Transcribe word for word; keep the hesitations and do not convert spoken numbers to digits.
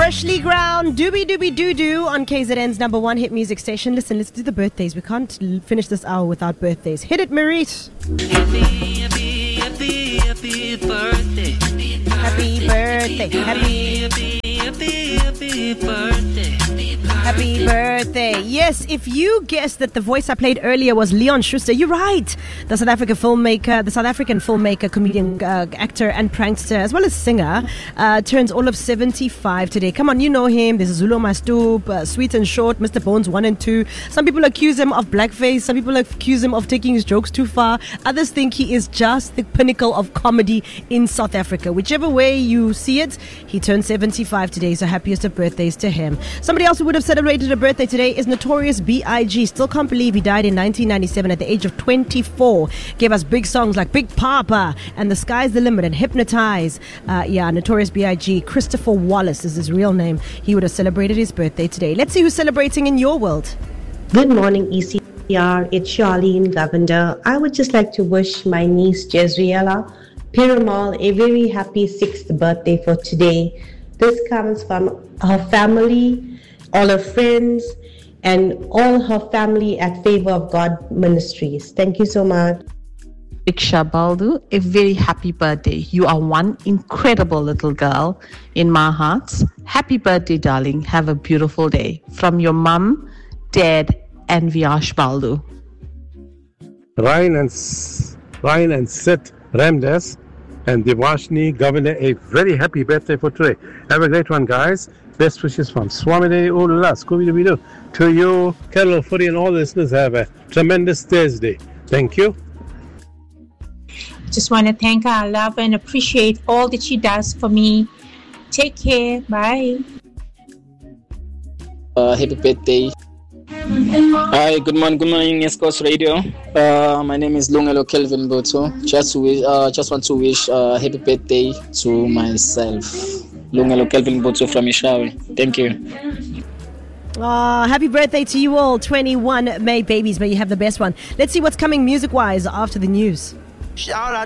Freshly ground, doobie doobie doo doo on K Z N's number one hit music station. Listen, let's do the birthdays. We can't l- finish this hour without birthdays. Hit it, Marit. Happy, happy, happy, happy birthday. Happy birthday. Happy, Happy, happy, happy birthday. happy birthday. Yes, if you guessed that the voice I played earlier was Leon Schuster, you're right. The South African filmmaker, the South African filmmaker, comedian, uh, actor, and prankster, as well as singer, uh, turns all of seventy-five today. Come on, you know him. There's Zulu Mastoop, uh, Sweet and Short, Mister Bones one and two. Some people accuse him of blackface. Some people accuse him of taking his jokes too far. Others think he is just the pinnacle of comedy in South Africa. Whichever way you see it, he turned seventy-five today, so happiest of birthdays to him. Somebody else who would have celebrated a birthday today is Notorious B I G Still can't believe he died in nineteen ninety-seven at the age of twenty-four. Gave us big songs like Big Papa and The Sky's the Limit and Hypnotize. Uh, yeah, Notorious B I G Christopher Wallace is his real name. He would have celebrated his birthday today. Let's see who's celebrating in your world. Good morning, E C R. It's Charlene Lavender. I would just like to wish my niece Jezriela Piramal a very happy sixth birthday for today. This comes from her family, all her friends, and all her family at Favor of God Ministries. Thank you so much. Diksha Baldu, a very happy birthday. You are one incredible little girl in my heart. Happy birthday, darling. Have a beautiful day. From your mum, dad, and Vyash Baldu. Ryan and S- Ryan and Sid Ramdas and Devashni Governor, a very happy birthday for today. Have a great one, guys. Best wishes from Swamide Ulula, Scooby-Doo to you, Carol Footy, and all the listeners. Have a tremendous Thursday. Thank you. Just want to thank her. I love her and appreciate all that she does for me. Take care. Bye. Uh, happy birthday. Hi, good morning, good morning, Yes Coast Radio. Uh, my name is Lungelo Kelvin Boto. Just wish, uh, just want to wish uh, happy birthday to myself. Lungelo Kelvin Boto from Ishawi. Thank you. Oh, happy birthday to you all, twenty-one May babies. May you have the best one. Let's see what's coming music-wise after the news. Shout out.